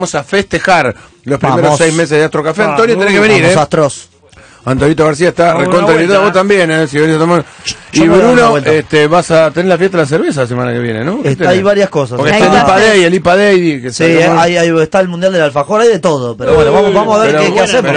Vamos a festejar los primeros 6 meses de Astro Café. Antonio, tenés que venir, Astros. Antonito García está recontra invitado, vos también, si venís a tomar. Y Bruno, vas a tener la fiesta de la cerveza la semana que viene, ¿no? Hay varias cosas. Porque está el IPA Day, que sí, ahí está el Mundial del Alfajor, hay de todo, pero bueno, vamos a ver qué hacemos.